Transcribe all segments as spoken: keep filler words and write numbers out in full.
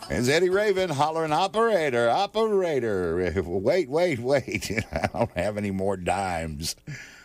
It's Eddie Raven hollering, operator, operator. Wait, wait, wait. I don't have any more dimes.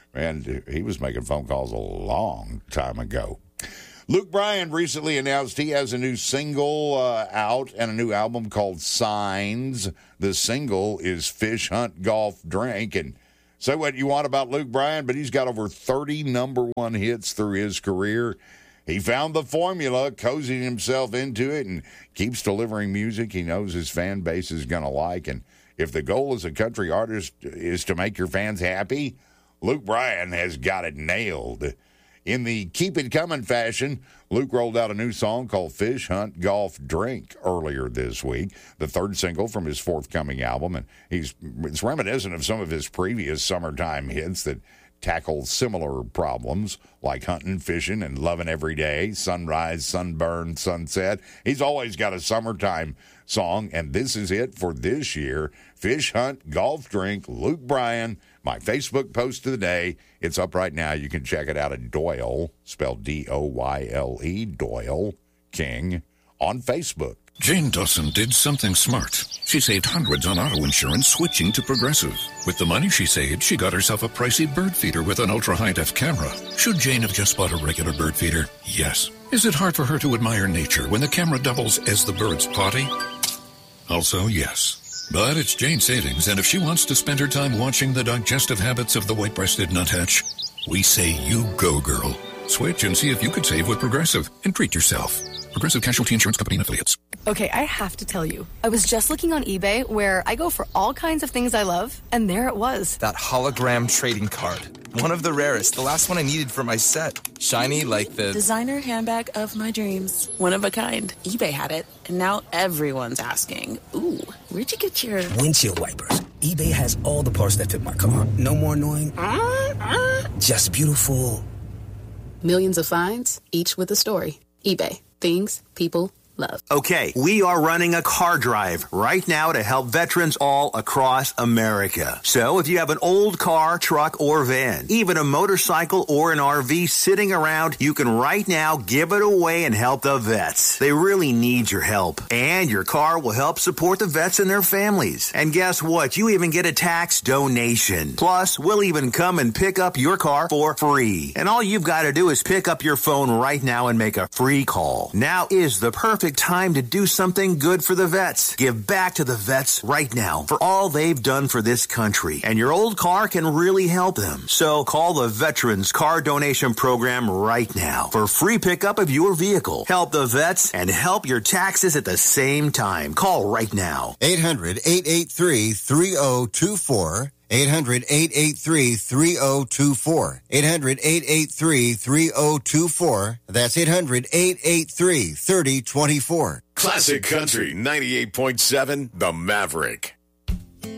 And he was making phone calls a long time ago. Luke Bryan recently announced he has a new single uh, out and a new album called Signs. The single is Fish, Hunt, Golf, Drink. And say what you want about Luke Bryan, but he's got over thirty number one hits through his career. He found the formula, cozied himself into it, and keeps delivering music he knows his fan base is going to like. And if the goal as a country artist is to make your fans happy, Luke Bryan has got it nailed. In the Keep It Coming fashion, Luke rolled out a new song called Fish, Hunt, Golf, Drink earlier this week, the third single from his forthcoming album. And he's it's reminiscent of some of his previous summertime hits that tackle similar problems like hunting, fishing, and loving every day, sunrise, sunburn, sunset. He's always got a summertime song, and this is it for this year. Fish, Hunt, Golf, Drink, Luke Bryan. My Facebook post of the day. It's up right now. You can check it out at Doyle, spelled D O Y L E, Doyle King, on Facebook. Jane Dawson did something smart. She saved hundreds on auto insurance switching to Progressive. With the money she saved, she got herself a pricey bird feeder with an ultra-high-def camera. Should Jane have just bought a regular bird feeder? Yes. Is it hard for her to admire nature when the camera doubles as the bird's potty? Also, yes. But it's Jane's savings, and if she wants to spend her time watching the digestive habits of the white-breasted nuthatch, we say you go, girl. Switch and see if you could save with Progressive and treat yourself. Progressive Casualty Insurance Company and Affiliates. Okay, I have to tell you, I was just looking on eBay where I go for all kinds of things I love, and there it was. That hologram trading card. One of the rarest, the last one I needed for my set. Shiny like the... designer handbag of my dreams. One of a kind. eBay had it, and now everyone's asking, ooh, where'd you get your... windshield wipers. eBay has all the parts that fit my car. No more annoying. Just beautiful. Millions of finds, each with a story. eBay. Things people love. Okay, we are running a car drive right now to help veterans all across America. So if you have an old car, truck, or van, even a motorcycle or an R V sitting around, you can right now give it away and help the vets. They really need your help. And your car will help support the vets and their families. And guess what? You even get a tax donation. Plus, we'll even come and pick up your car for free. And all you've got to do is pick up your phone right now and make a free call. Now is the perfect time to do something good for the vets. Give back to the vets right now for all they've done for this country. And your old car can really help them. So call the Veterans Car Donation Program right now for free pickup of your vehicle. Help the vets and help your taxes at the same time. Call right now. eight hundred, eight eight three, three oh two four. eight hundred, eight eight three, three oh two four. eight hundred, eight eight three, three oh two four. That's eight hundred, eight eight three, three oh two four. Classic Country ninety-eight point seven, The Maverick.